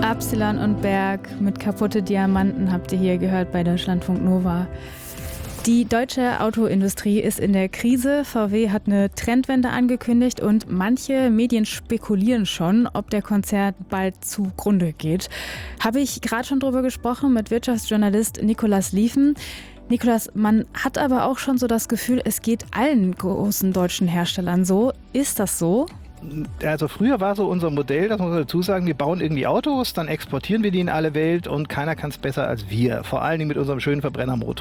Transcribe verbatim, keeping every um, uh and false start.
Absilon und Berg mit kaputte Diamanten habt ihr hier gehört bei Deutschlandfunk Nova. Die deutsche Autoindustrie ist in der Krise. V W hat eine Trendwende angekündigt und manche Medien spekulieren schon, ob der Konzern bald zugrunde geht. Habe ich gerade schon drüber gesprochen mit Wirtschaftsjournalist Nikolaus Lieven. Nikolaus, man hat aber auch schon so das Gefühl, es geht allen großen deutschen Herstellern so. Ist das so? Also früher war so unser Modell, das muss man dazu sagen, wir bauen irgendwie Autos, dann exportieren wir die in alle Welt und keiner kann es besser als wir. Vor allen Dingen mit unserem schönen Verbrennermotor.